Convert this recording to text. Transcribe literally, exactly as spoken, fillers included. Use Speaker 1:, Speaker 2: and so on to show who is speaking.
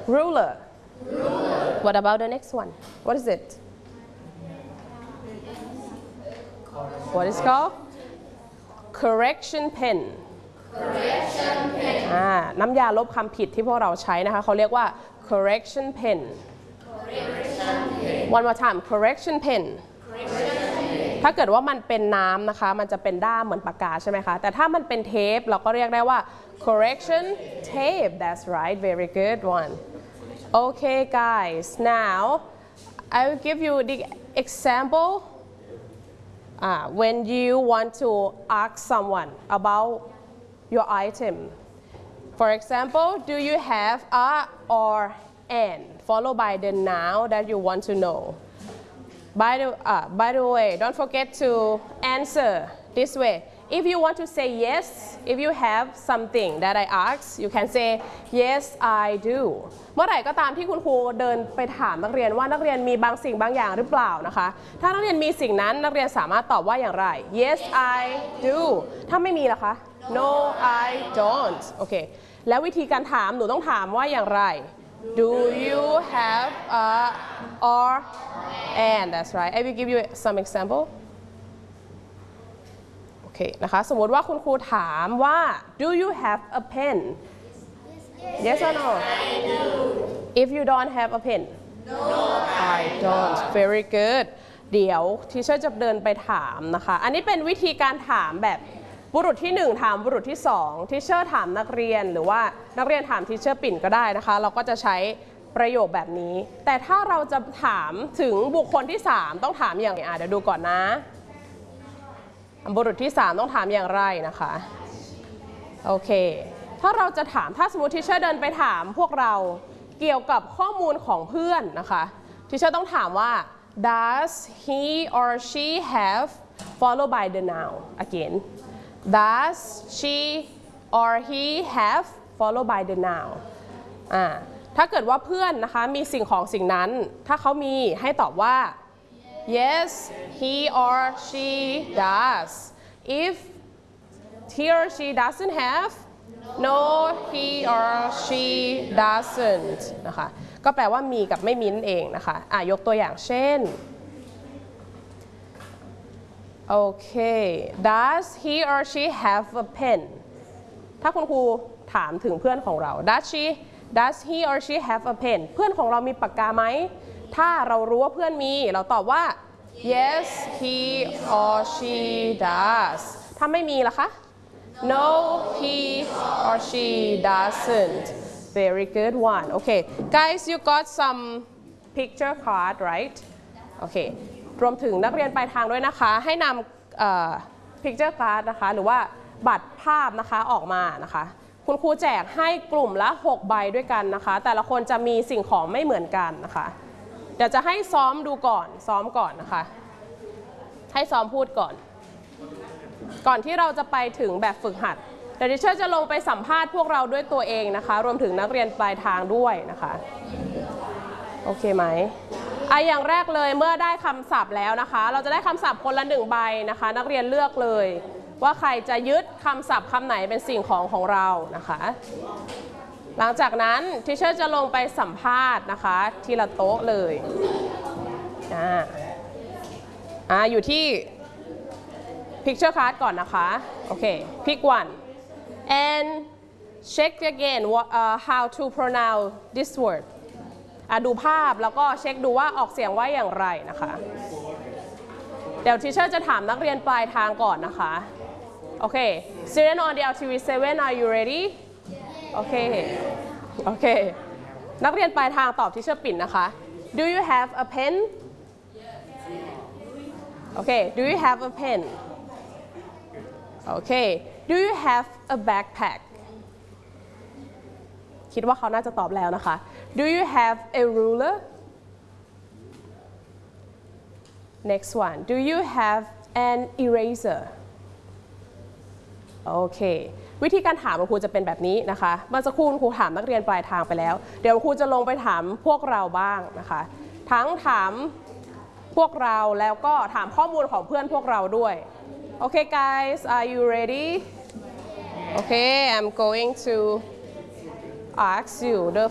Speaker 1: ruler what about the next one what is it what is called correction pen
Speaker 2: correction pen
Speaker 1: อ่าน้ำยาลบคำผิดที่พวกเราใช้นะคะเขาเรียกว่า correction pen
Speaker 2: correction pen
Speaker 1: one more time correction pen
Speaker 2: correction pen
Speaker 1: ถ้าเกิดว่ามันเป็นน้ำนะคะมันจะเป็นด้ามเหมือนปากกาใช่ไหมคะแต่ถ้ามันเป็นเทปเราก็เรียกได้ว่า correction tape that's right very good one okay guys now I will give you the example uh, when you want to ask someone about your item for example do you have a or an followed by the noun that you want to know by the uh, by the way don't forget to answer this way if you want to say yes if you have something that I ask you can say yes I do เมื่อไหร่ก็ตามที่คุณครูเดินไปถามนักเรียนว่านักเรียนมีบางสิ่งบางอย่างหรือเปล่านะคะถ้านักเรียนมีสิ่งนั้นนักเรียนสามารถตอบว่าอย่างไร yes I do ถ้าไม่มีล่ะคะ no I don't โอเคแล้ววิธีการถามหนูต้องถามว่าอย่างไร do you have a or and that's right I will give you some example โอเคนะคะสมมติว่าคุณครูถามว่า do you have a pen yes or no if you don't have a pen
Speaker 2: no
Speaker 1: I don't very good เดี๋ยวทีเชอร์จะเดินไปถามนะคะอันนี้เป็นวิธีการถามแบบบุรุษที่หนึ่งถามบุรุษที่สองทีเชอร์ถามนักเรียนหรือว่านักเรียนถามทีเชอร์ปิ่นก็ได้นะคะเราก็จะใช้ประโยคแบบนี้แต่ถ้าเราจะถามถึงบุคคลที่สามต้องถามอย่างไรอ่ะเดี๋ยวดูก่อนนะบุรุษที่สามต้องถามอย่างไรนะคะโอเคถ้าเราจะถามถ้าสมมติทีเชอร์เดินไปถามพวกเราเกี่ยวกับข้อมูลของเพื่อนนะคะทีเชอร์ต้องถามว่า does he or she have followed by the noun again does she or he have followed by the noun อ่าถ้าเกิดว่าเพื่อนนะคะมีสิ่งของสิ่งนั้นถ้าเขามีให้ตอบว่า yes he or she does if he or she doesn't have no he or she doesn't นะคะก็แปลว่ามีกับไม่มีนั่นเองนะคะอ่ะยกตัวอย่างเช่นโอเค does he or she have a pen ถ้าคุณครูถามถึงเพื่อนของเรา does she does he or she have a pen เพื่อนของเรามีปากกาไหมถ้าเรารู้ว่าเพื่อนมีเราตอบว่า yes he or she does ถ้าไม่มีล่ะคะ no he or she doesn't very good one okay guys you got some picture card right okayรวมถึงนักเรียนปลายทางด้วยนะคะให้นำ picture card นะคะหรือว่าบัตรภาพนะคะออกมานะคะคุณครูแจกให้กลุ่มละหกใบด้วยกันนะคะแต่ละคนจะมีสิ่งของไม่เหมือนกันนะคะเดี๋ยวจะให้ซ้อมดูก่อนซ้อมก่อนนะคะให้ซ้อมพูดก่อนก่อนที่เราจะไปถึงแบบฝึกหัดเดี๋ยวดิเชอร์จะลงไปสัมภาษณ์พวกเราด้วยตัวเองนะคะรวมถึงนักเรียนปลายทางด้วยนะคะโอเคไหมอ่ะอย่างแรกเลยเมื่อได้คำศัพท์แล้วนะคะเราจะได้คำศัพท์คนละหนึ่งใบนะคะนักเรียนเลือกเลยว่าใครจะยึดคำศัพท์คำไหนเป็นสิ่งของของเรานะคะหลังจากนั้นทิเชอร์จะลงไปสัมภาษณ์นะคะทีละโต๊ะเลยอ่าอ่าอยู่ที่ picture card ก่อนนะคะโอเค pick one and check again what, uh, how to pronounce this wordดูภาพแล้วก็เช็คดูว่าออกเสียงว่าอย่างไรนะคะเดี๋ยวทีเชอร์จะถามนักเรียนปลายทางก่อนนะคะโอเค student on the แอล ที วี เซเว่น are you ready โอเคโอเคนักเรียนปลายทางตอบทีเชอร์ปิ่นนะคะ do you have a pen โอเค do you have a pen โอเค do you have a backpack คิดว่าเขาน่าจะตอบแล้วนะคะ do you have a ruler next one do you have an eraser โอเควิธีการถามของครูจะเป็นแบบนี้นะคะเมื่อสักครู่ครูถามนักเรียนปลายทางไปแล้วเดี๋ยวครูจะลงไปถามพวกเราบ้างนะคะทั้งถามพวกเราแล้วก็ถามข้อมูลของเพื่อนพวกเราด้วยโอเค guys are you ready okay I'm going to ask you the